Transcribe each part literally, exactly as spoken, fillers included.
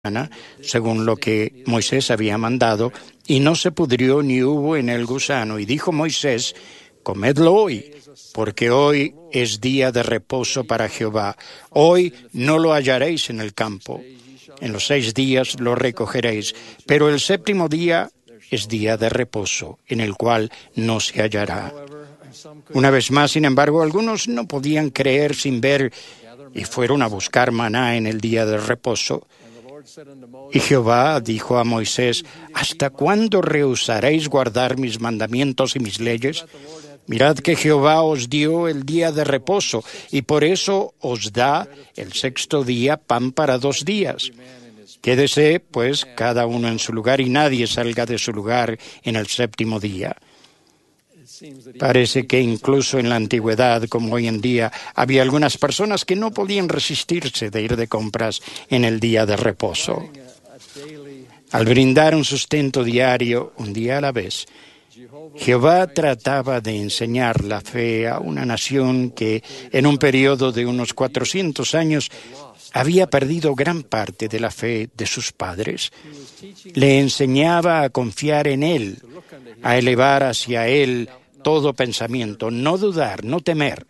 según lo que Moisés había mandado, y no se pudrió ni hubo en él gusano. Y dijo Moisés: comedlo hoy, porque hoy es día de reposo para Jehová. Hoy no lo hallaréis en el campo. En los seis días lo recogeréis, pero el séptimo día es día de reposo, en el cual no se hallará. Una vez más, sin embargo, algunos no podían creer sin ver y fueron a buscar maná en el día de reposo. Y Jehová dijo a Moisés: ¿hasta cuándo rehusaréis guardar mis mandamientos y mis leyes? Mirad que Jehová os dio el día de reposo, y por eso os da el sexto día pan para dos días. Quédese, pues, cada uno en su lugar, y nadie salga de su lugar en el séptimo día. Parece que incluso en la antigüedad, como hoy en día, había algunas personas que no podían resistirse de ir de compras en el día de reposo. Al brindar un sustento diario, un día a la vez, Jehová trataba de enseñar la fe a una nación que, en un periodo de unos cuatrocientos años, había perdido gran parte de la fe de sus padres. Le enseñaba a confiar en Él, a elevar hacia Él todo pensamiento, no dudar, no temer.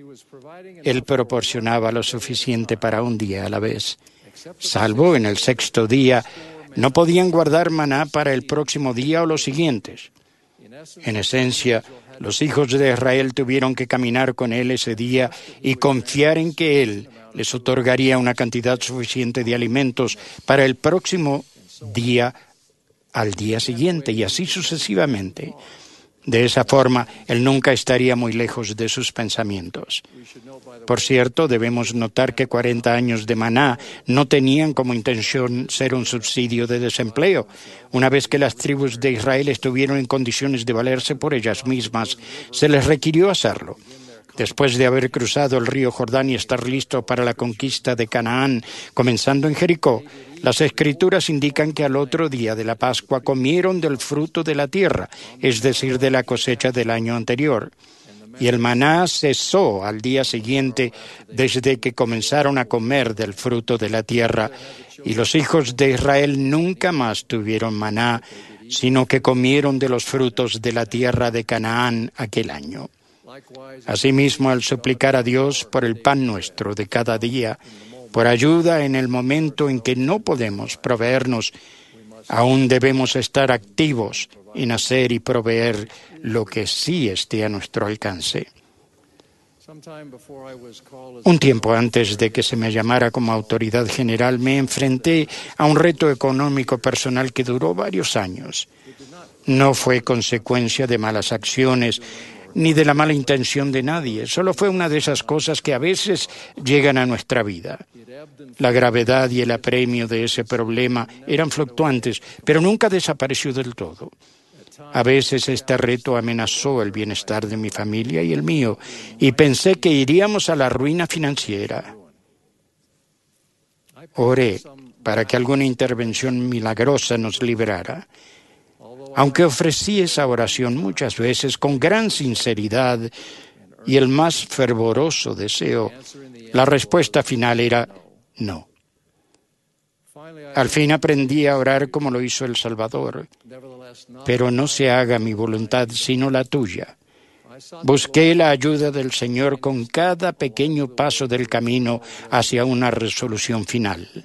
Él proporcionaba lo suficiente para un día a la vez. Salvo en el sexto día, no podían guardar maná para el próximo día o los siguientes. En esencia, los hijos de Israel tuvieron que caminar con Él ese día y confiar en que Él les otorgaría una cantidad suficiente de alimentos para el próximo día al día siguiente, y así sucesivamente. De esa forma, Él nunca estaría muy lejos de sus pensamientos. Por cierto, debemos notar que cuarenta años de maná no tenían como intención ser un subsidio de desempleo. Una vez que las tribus de Israel estuvieron en condiciones de valerse por ellas mismas, se les requirió hacerlo. Después de haber cruzado el río Jordán y estar listo para la conquista de Canaán, comenzando en Jericó, las Escrituras indican que al otro día de la Pascua comieron del fruto de la tierra, es decir, de la cosecha del año anterior. Y el maná cesó al día siguiente desde que comenzaron a comer del fruto de la tierra. Y los hijos de Israel nunca más tuvieron maná, sino que comieron de los frutos de la tierra de Canaán aquel año. Asimismo, al suplicar a Dios por el pan nuestro de cada día, por ayuda en el momento en que no podemos proveernos, aún debemos estar activos en hacer y proveer lo que sí esté a nuestro alcance. Un tiempo antes de que se me llamara como autoridad general, me enfrenté a un reto económico personal que duró varios años. No fue consecuencia de malas acciones ni de la mala intención de nadie. Solo fue una de esas cosas que a veces llegan a nuestra vida. La gravedad y el apremio de ese problema eran fluctuantes, pero nunca desapareció del todo. A veces este reto amenazó el bienestar de mi familia y el mío, y pensé que iríamos a la ruina financiera. Oré para que alguna intervención milagrosa nos librara. Aunque ofrecí esa oración muchas veces con gran sinceridad y el más fervoroso deseo, la respuesta final era no. Al fin aprendí a orar como lo hizo el Salvador, pero no se haga mi voluntad sino la tuya. Busqué la ayuda del Señor con cada pequeño paso del camino hacia una resolución final.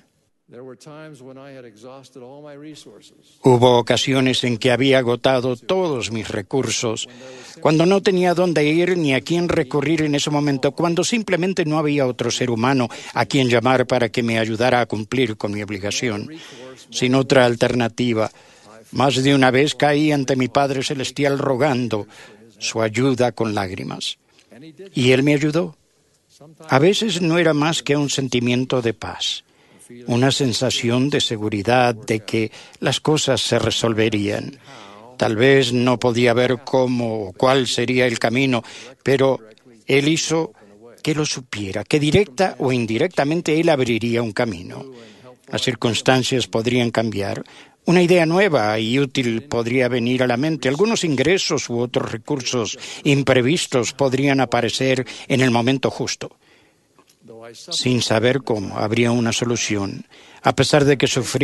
Hubo ocasiones en que había agotado todos mis recursos, cuando no tenía dónde ir ni a quién recurrir en ese momento, cuando simplemente no había otro ser humano a quien llamar para que me ayudara a cumplir con mi obligación. Sin otra alternativa, más de una vez caí ante mi Padre Celestial rogando su ayuda con lágrimas. Y Él me ayudó. A veces no era más que un sentimiento de paz, una sensación de seguridad de que las cosas se resolverían. Tal vez no podía ver cómo o cuál sería el camino, pero Él hizo que lo supiera, que directa o indirectamente Él abriría un camino. Las circunstancias podrían cambiar. Una idea nueva y útil podría venir a la mente. Algunos ingresos u otros recursos imprevistos podrían aparecer en el momento justo. Sin saber cómo, habría una solución. A pesar de que sufrí